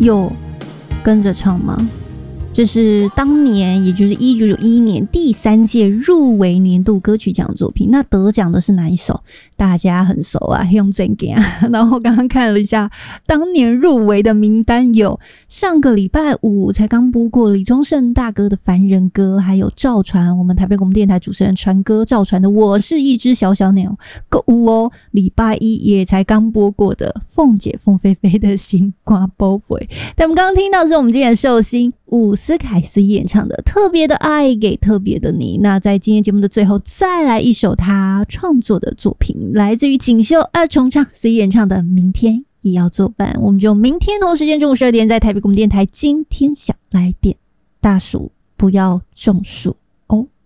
有跟着唱吗？这是当年，也就是1991年第3届入围年度歌曲奖的作品。那得奖的是哪一首？大家很熟啊，用真给啊。然后刚刚看了一下当年入围的名单，有上个礼拜五才刚播过李宗盛大哥的《凡人歌》，还有赵传，我们台北广播电台主持人传哥赵传的《我是一只小小鸟》，购物哦，礼拜一也才刚播过的凤姐凤飞飞的《心瓜宝贝》。但我们刚刚听到是我们今天的寿星伍思凯所演唱的《特别的爱给特别的你》。那在今天节目的最后，再来一首他创作的作品，来自于锦绣二重唱所演唱的《明天也要作伴》。我们就明天同时间中午12点，在台北广播电台今天想来点大暑不要中暑。